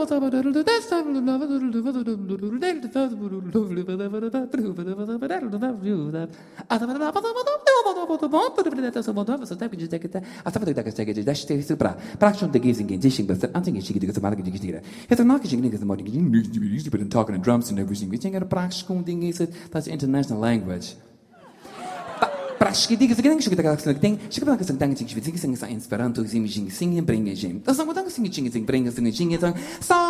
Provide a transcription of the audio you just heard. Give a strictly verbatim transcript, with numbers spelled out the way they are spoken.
talking and drums and everything. We think a practical thing is it that's international language. Prashki diga zaging shukita ka sing ting shukita ka sing tang sing sing sing sa Esperanto zim jing sing bring jing. Das ang utang sing jing sing bring sing jing